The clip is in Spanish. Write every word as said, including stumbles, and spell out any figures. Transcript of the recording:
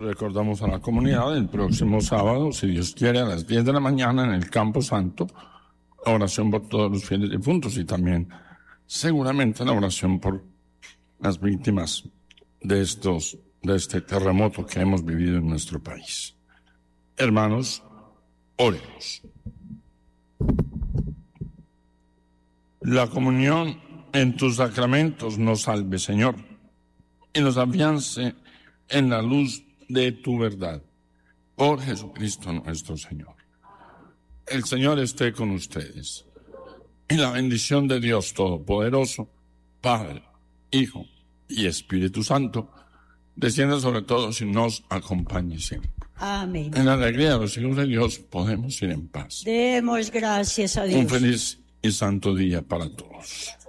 Recordamos a la comunidad el próximo sábado, si Dios quiere, a las diez de la mañana en el Campo Santo, la oración por todos los fieles difuntos y también seguramente la oración por las víctimas de estos, de este terremoto que hemos vivido en nuestro país. Hermanos, oremos. La comunión en tus sacramentos nos salve, Señor, y nos afiance en la luz de tu verdad. Por Jesucristo nuestro Señor. El Señor esté con ustedes. Y la bendición de Dios Todopoderoso, Padre, Hijo y Espíritu Santo, descienda sobre todos y nos acompañe siempre. Amén. En la alegría de los hijos de Dios podemos ir en paz. Demos gracias a Dios. Un feliz y santo día para todos.